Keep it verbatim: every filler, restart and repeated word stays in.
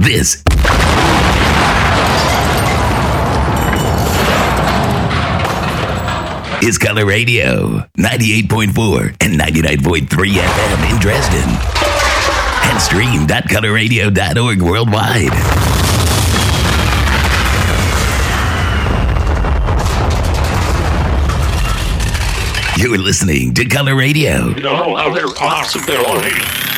This is Color Radio, ninety-eight point four and ninety-nine point three F M in Dresden. And stream dot color radio dot org worldwide. You're listening to Color Radio. No, how there's possibility.